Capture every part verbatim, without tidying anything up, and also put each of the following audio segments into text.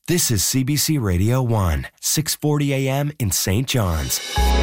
This is C B C Radio one, six forty a.m. in Saint John's.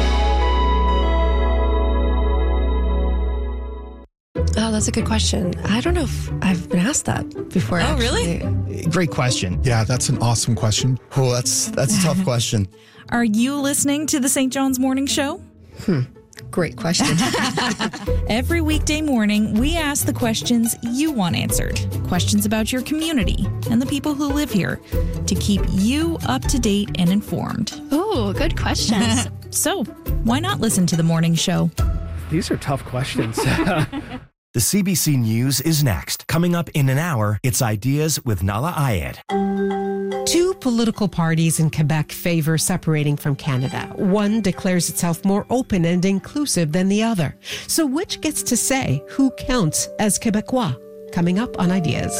Oh, that's a good question. I don't know if I've been asked that before. Oh, actually. really? Great question. Yeah, that's an awesome question. Oh, that's that's a tough question. Are you listening to the Saint John's Morning Show? Hmm. Great question. Every weekday morning, we ask the questions you want answered. Questions about your community and the people who live here to keep you up to date and informed. Oh, good questions. So, why not listen to the morning show? These are tough questions. The C B C News is next. Coming up in an hour, it's Ideas with Nala Ayed. Two political parties in Quebec favor separating from Canada. One declares itself more open and inclusive than the other. So which gets to say who counts as Quebecois? Coming up on Ideas.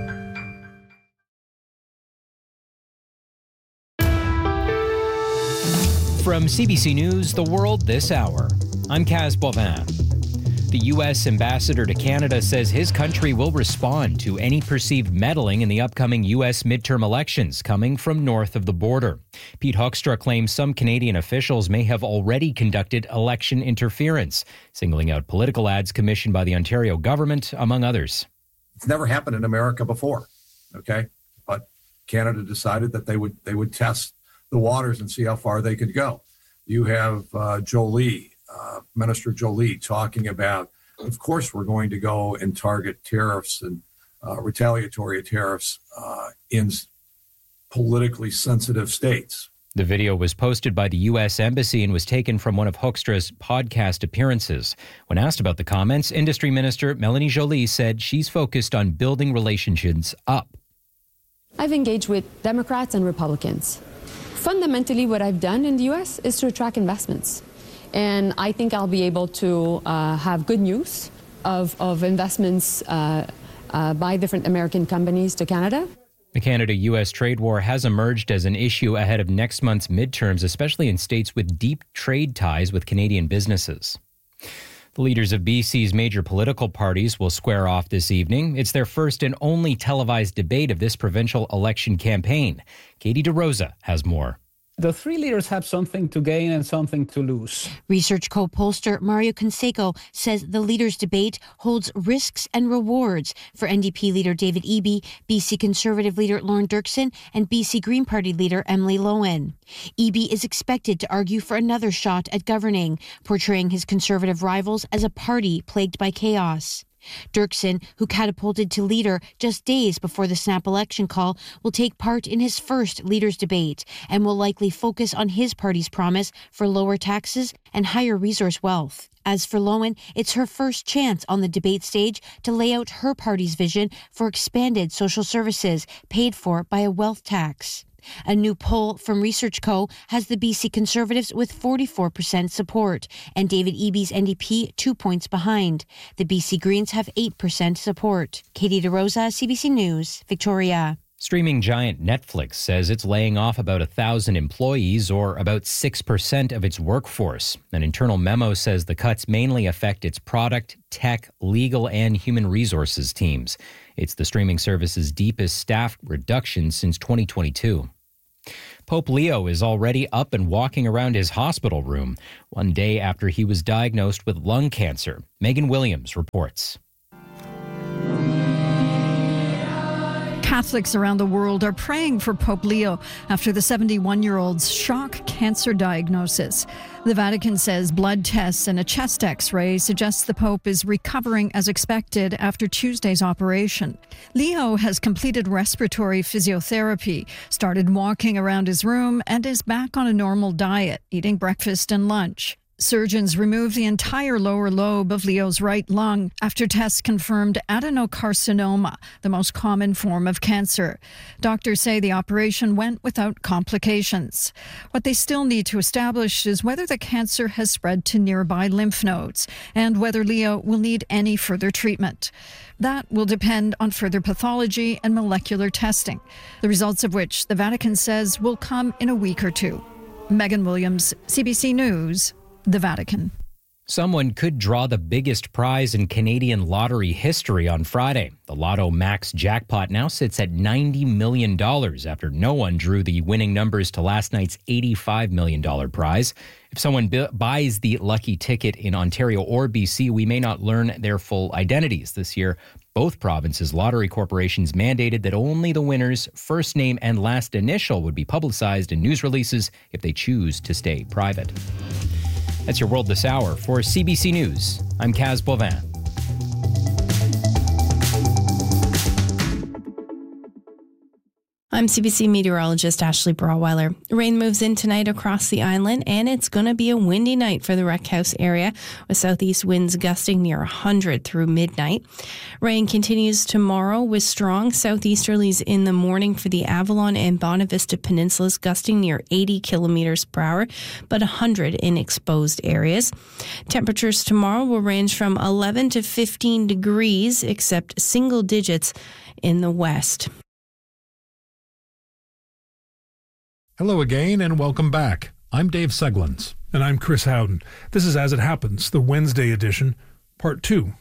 From C B C News, The World This Hour, I'm Kaz Bovin. The U S ambassador to Canada says his country will respond to any perceived meddling in the upcoming U S midterm elections coming from north of the border. Pete Hoekstra claims some Canadian officials may have already conducted election interference, singling out political ads commissioned by the Ontario government, among others. It's never happened in America before, okay? But Canada decided that they would they would test the waters and see how far they could go. You have uh, Jolie. Uh, Minister Jolie talking about, of course, we're going to go and target tariffs and uh, retaliatory tariffs uh, in politically sensitive states. The video was posted by the U S Embassy and was taken from one of Hoekstra's podcast appearances. When asked about the comments, Industry Minister Melanie Joly said she's focused on building relationships up. I've engaged with Democrats and Republicans. Fundamentally, what I've done in the U S is to attract investments. And I think I'll be able to uh, have good news of, of investments uh, uh, by different American companies to Canada. The Canada-U S trade war has emerged as an issue ahead of next month's midterms, especially in states with deep trade ties with Canadian businesses. The leaders of B C's major political parties will square off this evening. It's their first and only televised debate of this provincial election campaign. Katie DeRosa has more. The three leaders have something to gain and something to lose. Research co-pollster Mario Canseco says the leaders' debate holds risks and rewards for N D P leader David Eby, B C Conservative leader Lorne Dirksen, and B C Green Party leader Emily Lowen. Eby is expected to argue for another shot at governing, portraying his Conservative rivals as a party plagued by chaos. Dirksen, who catapulted to leader just days before the snap election call, will take part in his first leaders' debate and will likely focus on his party's promise for lower taxes and higher resource wealth. As for Lowen, it's her first chance on the debate stage to lay out her party's vision for expanded social services paid for by a wealth tax. A new poll from Research Co. has the B C Conservatives with forty-four percent support and David Eby's N D P two points behind. The B C Greens have eight percent support. Katie DeRosa, C B C News, Victoria. Streaming giant Netflix says it's laying off about one thousand employees, or about six percent of its workforce. An internal memo says the cuts mainly affect its product, tech, legal, and human resources teams. It's the streaming service's deepest staff reduction since twenty twenty-two. Pope Leo is already up and walking around his hospital room, one day after he was diagnosed with lung cancer. Megan Williams reports. Catholics around the world are praying for Pope Leo after the seventy-one-year-old's shock cancer diagnosis. The Vatican says blood tests and a chest X-ray suggest the Pope is recovering as expected after Tuesday's operation. Leo has completed respiratory physiotherapy, started walking around his room, and is back on a normal diet, eating breakfast and lunch. Surgeons removed the entire lower lobe of Leo's right lung after tests confirmed adenocarcinoma, the most common form of cancer. Doctors say the operation went without complications. What they still need to establish is whether the cancer has spread to nearby lymph nodes and whether Leo will need any further treatment. That will depend on further pathology and molecular testing, the results of which the Vatican says will come in a week or two. Megan Williams, C B C News, the Vatican. Someone could draw the biggest prize in Canadian lottery history on Friday. The Lotto Max jackpot now sits at ninety million dollars after no one drew the winning numbers to last night's eighty-five million dollars prize. If someone b- buys the lucky ticket in Ontario or B C, we may not learn their full identities. This year, both provinces' lottery corporations mandated that only the winner's first name and last initial would be publicized in news releases if they choose to stay private. That's your World This Hour. For C B C News, I'm Kaz Bovin. I'm C B C meteorologist Ashley Brawweiler. Rain moves in tonight across the island, and it's going to be a windy night for the Rec House area, with southeast winds gusting near one hundred through midnight. Rain continues tomorrow with strong southeasterlies in the morning for the Avalon and Bonavista peninsulas, gusting near eighty kilometers per hour, but one hundred in exposed areas. Temperatures tomorrow will range from eleven to fifteen degrees, except single digits in the west. Hello again and welcome back. I'm Dave Seglins. And I'm Chris Howden. This is As It Happens, the Wednesday edition, part two.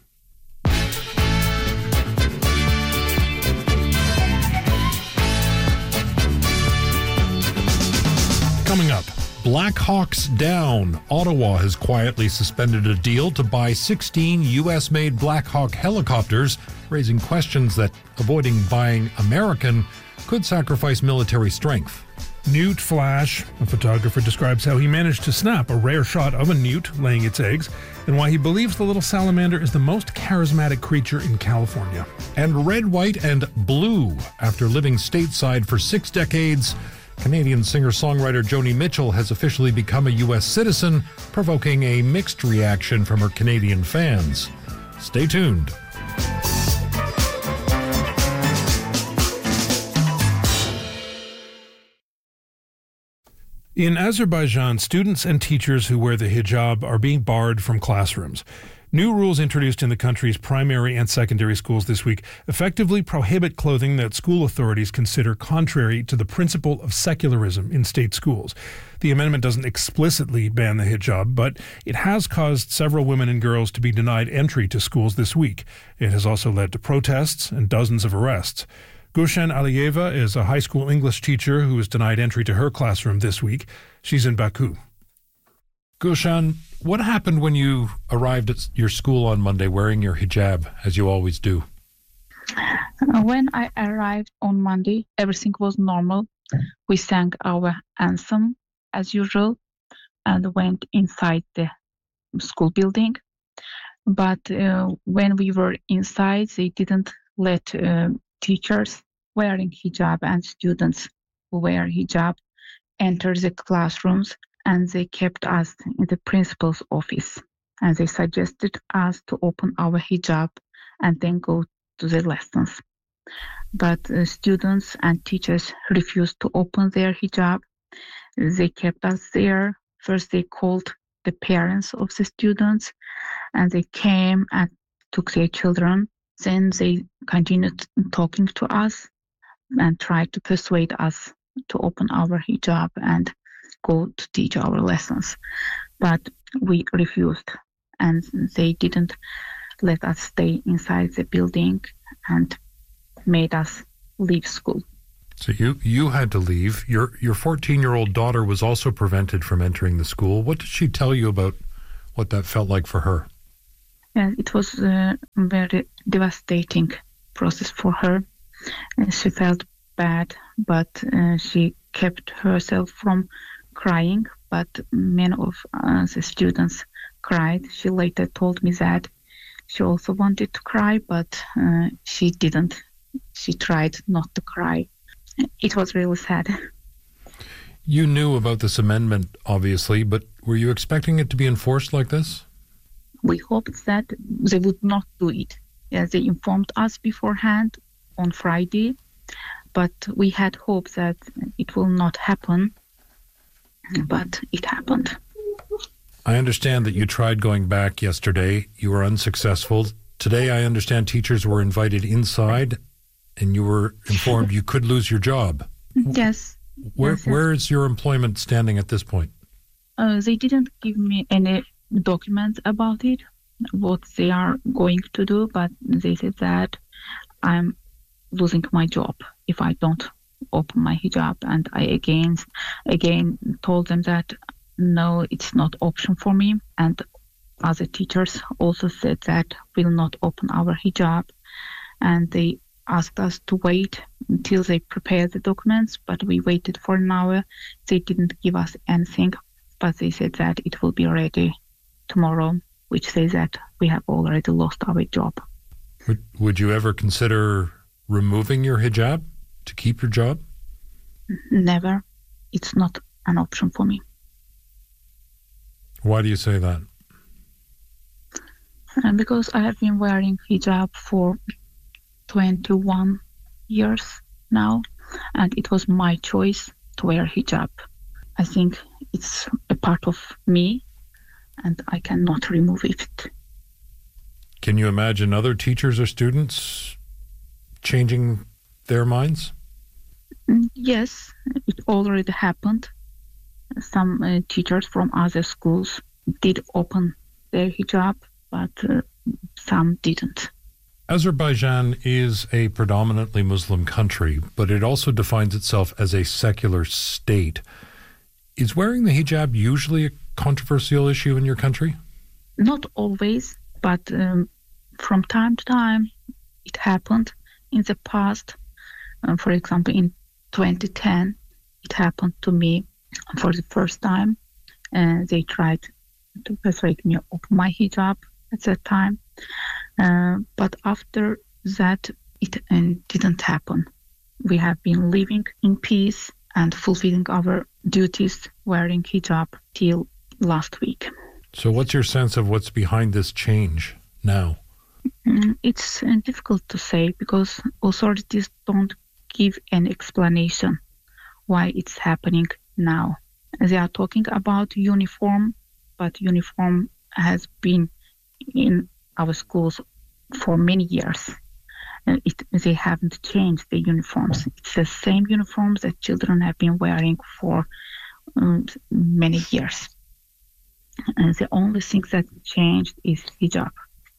Coming up, Blackhawks down. Ottawa has quietly suspended a deal to buy sixteen U S-made Black Hawk helicopters, raising questions that avoiding buying American could sacrifice military strength. Newt Flash, a photographer, describes how he managed to snap a rare shot of a newt laying its eggs and why he believes the little salamander is the most charismatic creature in California. And red, white, and blue. After living stateside for six decades, Canadian singer-songwriter Joni Mitchell has officially become a U S citizen, provoking a mixed reaction from her Canadian fans. Stay tuned. In Azerbaijan, students and teachers who wear the hijab are being barred from classrooms. New rules introduced in the country's primary and secondary schools this week effectively prohibit clothing that school authorities consider contrary to the principle of secularism in state schools. The amendment doesn't explicitly ban the hijab, but it has caused several women and girls to be denied entry to schools this week. It has also led to protests and dozens of arrests. Gulshan Aliyeva is a high school English teacher who was denied entry to her classroom this week. She's in Baku. Gulshan, what happened when you arrived at your school on Monday wearing your hijab, as you always do? When I arrived on Monday, everything was normal. We sang our anthem as usual and went inside the school building. But uh, when we were inside, they didn't let uh, teachers wearing hijab and students who wear hijab enter the classrooms, and they kept us in the principal's office, and they suggested us to open our hijab and then go to the lessons. But uh, students and teachers refused to open their hijab. They kept us there. First they called the parents of the students, and they came and took their children. Then they continued talking to us and tried to persuade us to open our hijab and go to teach our lessons. But we refused, and they didn't let us stay inside the building and made us leave school. So you, you had to leave. Your your fourteen-year-old daughter was also prevented from entering the school. What did she tell you about what that felt like for her? Yeah, it was a very devastating process for her. And she felt bad, but uh, she kept herself from crying. But many of uh, the students cried. She later told me that she also wanted to cry, but uh, she didn't. She tried not to cry. It was really sad. You knew about this amendment, obviously, but were you expecting it to be enforced like this? We hoped that they would not do it. Yeah, they informed us beforehand on Friday, but we had hopes that it will not happen, but it happened. I understand that you tried going back yesterday. You were unsuccessful. Today, I understand teachers were invited inside and you were informed you could lose your job. Yes. Where yes, Where yes. is your employment standing at this point? Uh, they didn't give me any documents about it, what they are going to do, but they said that I'm losing my job if I don't open my hijab. And I again, again told them that no, it's not option for me. And other teachers also said that we'll not open our hijab. And they asked us to wait until they prepare the documents, but we waited for an hour. They didn't give us anything, but they said that it will be ready tomorrow, which says that we have already lost our job. Would, would you ever consider removing your hijab to keep your job? Never. It's not an option for me. Why do you say that? And because I have been wearing hijab for twenty-one years now, and it was my choice to wear hijab. I think it's a part of me, and I cannot remove it. Can you imagine other teachers or students changing their minds? Yes, it already happened. Some uh, teachers from other schools did open their hijab, but uh, some didn't. Azerbaijan is a predominantly Muslim country, but it also defines itself as a secular state. Is wearing the hijab usually a controversial issue in your country? Not always, but um, from time to time it happened. In the past, um, for example, in twenty ten, it happened to me for the first time. And they tried to persuade me to open my hijab at that time. Uh, but after that, it uh, didn't happen. We have been living in peace and fulfilling our duties wearing hijab till last week. So what's your sense of what's behind this change now? Mm, it's uh, difficult to say because authorities don't give an explanation why it's happening now. They are talking about uniform, but uniform has been in our schools for many years. Uh, it, they haven't changed the uniforms. It's the same uniforms that children have been wearing for um, many years. And the only thing that changed is hijab.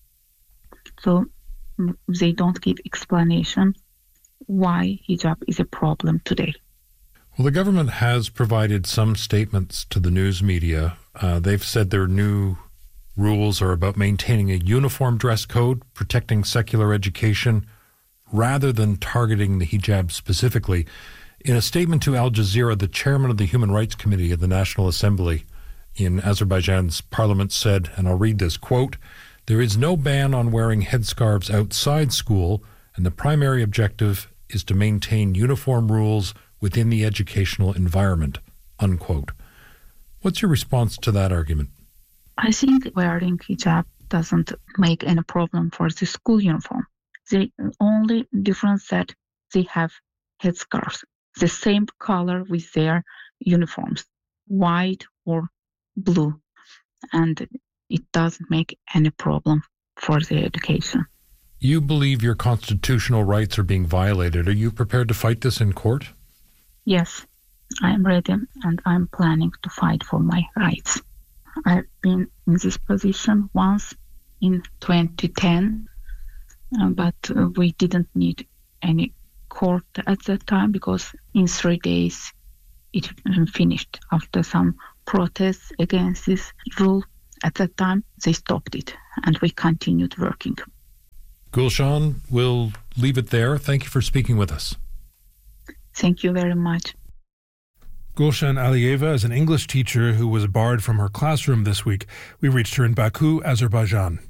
So they don't give explanation why hijab is a problem today. Well, the government has provided some statements to the news media. Uh, they've said their new rules are about maintaining a uniform dress code, protecting secular education, rather than targeting the hijab specifically. In a statement to Al Jazeera, the chairman of the Human Rights Committee of the National Assembly in Azerbaijan's parliament said, and I'll read this, quote, "There is no ban on wearing headscarves outside school, and the primary objective is to maintain uniform rules within the educational environment," unquote. What's your response to that argument? I think wearing hijab doesn't make any problem for the school uniform. The only difference that they have headscarves, the same color with their uniforms, white or blue, and it doesn't make any problem for the education. You believe your constitutional rights are being violated. Are you prepared to fight this in court? Yes, I am ready and I'm planning to fight for my rights. I've been in this position once in twenty ten, uh, but uh, we didn't need any court at that time because in three days it finished. After some protests against this rule at that time, they stopped it and we continued working. Gulshan, we'll leave it there. Thank you for speaking with us. Thank you very much. Gulshan Aliyeva is an English teacher who was barred from her classroom this week. We reached her in Baku, Azerbaijan.